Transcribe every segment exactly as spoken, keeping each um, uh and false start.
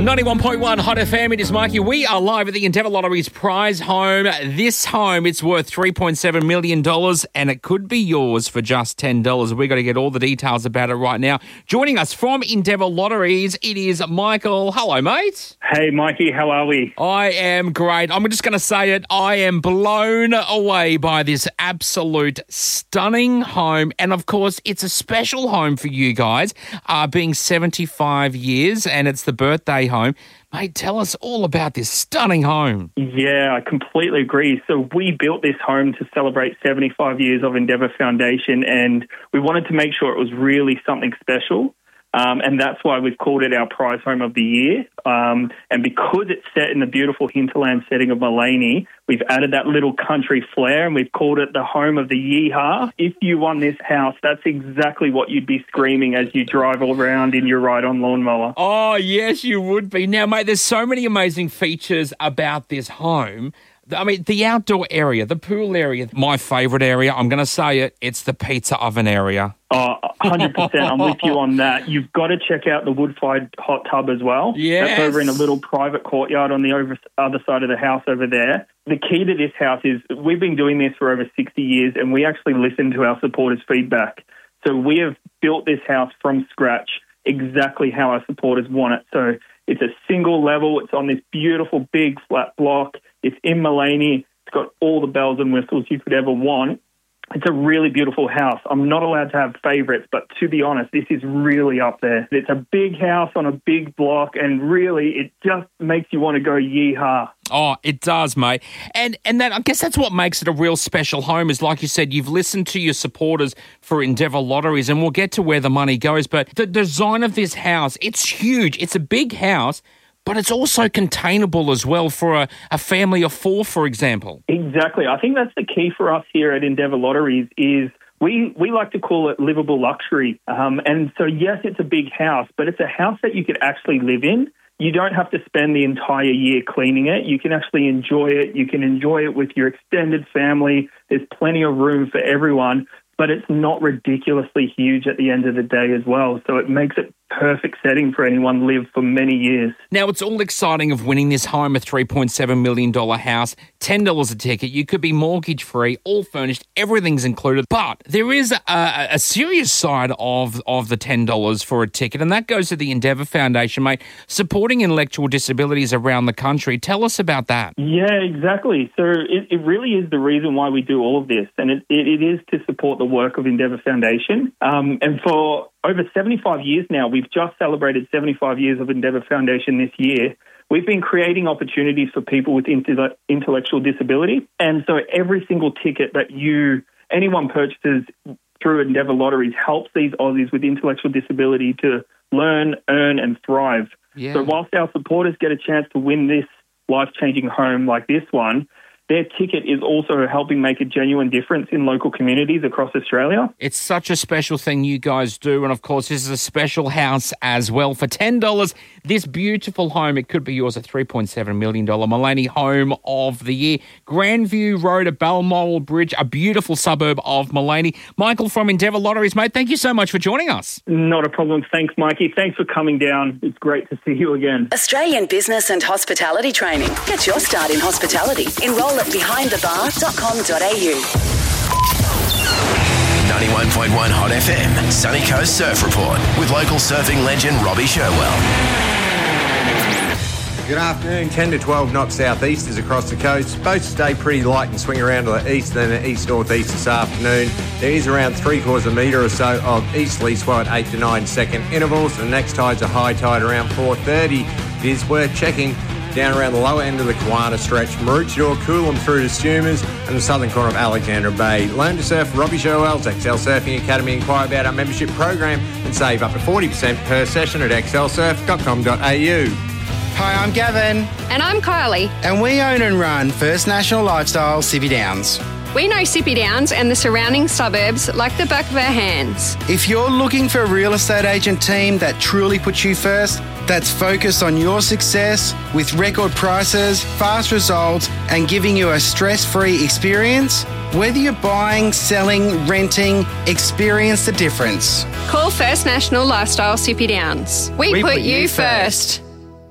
ninety-one point one Hot F M, it is Mikey. We are live at the Endeavour Lottery's prize home. This home, it's worth three point seven million dollars and it could be yours for just ten dollars. We've got to get all the details about it right now. Joining us from Endeavour Lotteries, it is Michael. Hello, mate. Hey, Mikey, how are we? I am great. I'm just going to say it. I am blown away by this absolute stunning home. And, of course, it's a special home for you guys, uh, being seventy-five years, and it's the birthday home. Mate, tell us all about this stunning home. Yeah, I completely agree. So we built this home to celebrate seventy-five years of Endeavour Foundation, and we wanted to make sure it was really something special. Um, and that's why we've called it our prize home of the year. Um, and because it's set in the beautiful hinterland setting of Mullaney, we've added that little country flair and we've called it the home of the yeehaw. If you won this house, that's exactly what you'd be screaming as you drive all around in your ride-on lawnmower. Oh, yes, you would be. Now, mate, there's so many amazing features about this home. I mean, the outdoor area, the pool area, my favourite area, I'm going to say it, it's the pizza oven area. Oh, one hundred percent. I'm with you on that. You've got to check out the wood-fired hot tub as well. Yes. That's over in a little private courtyard on the over, other side of the house over there. The key to this house is we've been doing this for over sixty years and we actually listen to our supporters' feedback. So we have built this house from scratch exactly how our supporters want it. So it's a single level. It's on this beautiful big flat block. It's in Mullaney. It's got all the bells and whistles you could ever want. It's a really beautiful house. I'm not allowed to have favourites, but to be honest, this is really up there. It's a big house on a big block, and really, it just makes you want to go yeehaw. Oh, it does, mate. And and that I guess that's what makes it a real special home is, like you said, you've listened to your supporters for Endeavour Lotteries, and we'll get to where the money goes. But the design of this house, it's huge. It's a big house, but it's also containable as well for a, a family of four, for example. Exactly. I think that's the key for us here at Endeavour Lotteries is we, we like to call it livable luxury. Um, and so, yes, it's a big house, but it's a house that you could actually live in. You don't have to spend the entire year cleaning it. You can actually enjoy it. You can enjoy it with your extended family. There's plenty of room for everyone, but it's not ridiculously huge at the end of the day as well. So it makes it perfect setting for anyone live for many years. Now, it's all exciting of winning this home, a three point seven million dollars house, ten dollars a ticket. You could be mortgage-free, all furnished, everything's included. But there is a, a serious side of, of the ten dollars for a ticket, and that goes to the Endeavour Foundation, mate, supporting intellectual disabilities around the country. Tell us about that. Yeah, exactly. So it, it really is the reason why we do all of this, and it, it, it is to support the work of Endeavour Foundation. Um, and for over seventy-five years now, we've just celebrated seventy-five years of Endeavour Foundation this year. We've been creating opportunities for people with inte- intellectual disability. And so every single ticket that you, anyone purchases through Endeavour Lotteries helps these Aussies with intellectual disability to learn, earn and thrive. Yeah. So whilst our supporters get a chance to win this life-changing home like this one, their ticket is also helping make a genuine difference in local communities across Australia. It's such a special thing you guys do. And, of course, this is a special house as well. For ten dollars, this beautiful home, it could be yours, a three point seven million dollars Mullaney Home of the Year. Grandview Road at Balmoral Bridge, a beautiful suburb of Mullaney. Michael from Endeavour Lotteries, mate, thank you so much for joining us. Not a problem. Thanks, Mikey. Thanks for coming down. It's great to see you again. Australian Business and Hospitality Training. Get your start in hospitality. Enroll at behind the bar dot com dot a u. ninety-one point one Hot F M, Sunny Coast Surf Report with local surfing legend Robbie Sherwell. Good afternoon. ten to twelve knots southeasters across the coast. Boats stay pretty light and swing around to the east, then the east-northeast this afternoon. There is around three-quarters of a metre or so of easterly swell at eight to nine second intervals. The next tide's a high tide around four thirty. It is worth checking down around the lower end of the Kiwana stretch, Maroochydore, Coolum through to Stumers and the southern corner of Alexandra Bay. Learn to surf Robbie Sherwell's Excel Surfing Academy. Inquire about our membership program and save up to forty percent per session at excel surf dot com dot a u. Hi, I'm Gavin. And I'm Kylie. And we own and run First National Lifestyle Sippy Downs. We know Sippy Downs and the surrounding suburbs like the back of our hands. If you're looking for a real estate agent team that truly puts you first, that's focused on your success with record prices, fast results, and giving you a stress-free experience, whether you're buying, selling, renting, experience the difference. Call First National Lifestyle Sippy Downs. We, we put, put you first. first.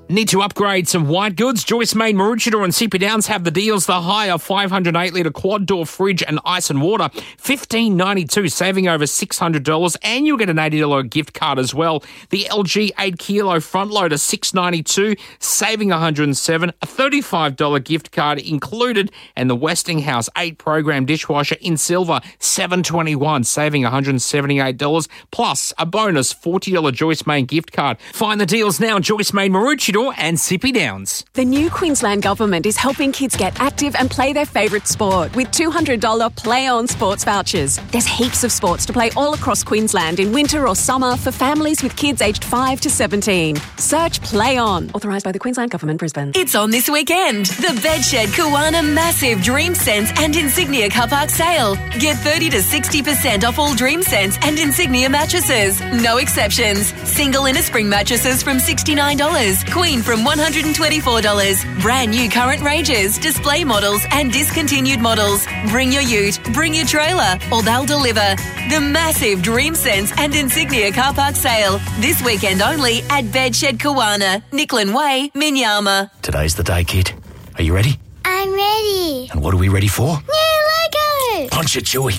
Need to upgrade some white goods? Joyce Main, Maroochydore and Sippy Downs have the deals. The higher five hundred eight litre quad door fridge and ice and water, fifteen ninety-two, saving over six hundred dollars, and you'll get an eighty dollars gift card as well. The L G eight kilo front loader, six ninety-two, saving one hundred seven dollars, a thirty-five dollars gift card included, and the Westinghouse eight program dishwasher in silver, seven twenty-one, saving one hundred seventy-eight dollars, plus a bonus forty dollars Joyce Main gift card. Find the deals now, Joyce Main, Maroochydore and Sippy Downs. The new Queensland Government is helping kids get active and play their favourite sport with two hundred dollars Play On sports vouchers. There's heaps of sports to play all across Queensland in winter or summer for families with kids aged five to seventeen. Search Play On. Authorised by the Queensland Government, Brisbane. It's on this weekend. The Bedshed Kiwana Massive Dream Sense and Insignia Car Park sale. Get thirty to sixty percent off all Dream Sense and Insignia mattresses. No exceptions. Single inner spring mattresses from sixty-nine dollars. Queen from one hundred twenty-four dollars. Brand new current ranges, display models and discontinued models. Bring your ute, bring your trailer, or they'll deliver. The massive Dream Sense and Insignia Car Park sale. This weekend only at Bedshed Kiwana, Nicklin Way, Minyama. Today's the day, kid. Are you ready? I'm ready. And what are we ready for? New Lego! Punch it, Chewy.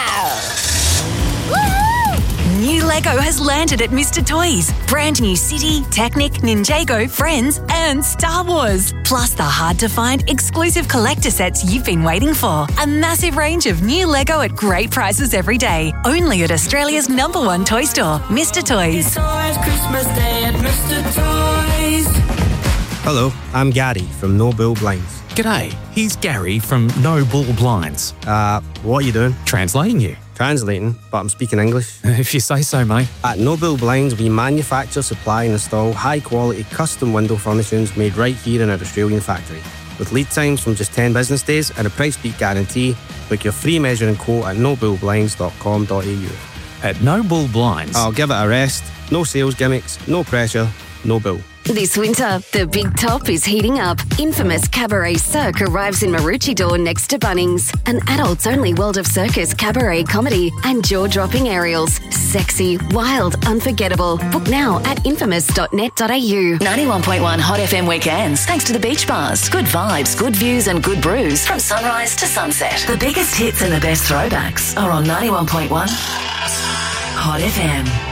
New Lego has landed at Mister Toys. Brand new City, Technic, Ninjago, Friends, and Star Wars. Plus the hard-to-find exclusive collector sets you've been waiting for. A massive range of new Lego at great prices every day. Only at Australia's number one toy store, Mister Toys. It's always Christmas Day at Mister Toys. Hello, I'm Gary from No Bull Blinds. G'day, here's Gary from No Bull Blinds. Uh, what are you doing? Translating you. Translating, but I'm speaking English. If you say so, mate. At No Bull Blinds, we manufacture, supply and install high-quality custom window furnishings made right here in our Australian factory. With lead times from just ten business days and a price beat guarantee, book your free measuring quote at no bull blinds dot com dot a u. At No Bull Blinds. I'll give it a rest. No sales gimmicks, no pressure, no bull. This winter, the Big Top is heating up. Infamous Cabaret Cirque arrives in Maroochydore next to Bunnings. An adults-only World of Circus cabaret comedy and jaw-dropping aerials. Sexy, wild, unforgettable. Book now at infamous dot net dot a u. ninety-one point one Hot F M weekends, thanks to the beach bars. Good vibes, good views and good brews from sunrise to sunset. The biggest hits and the best throwbacks are on ninety-one point one Hot F M.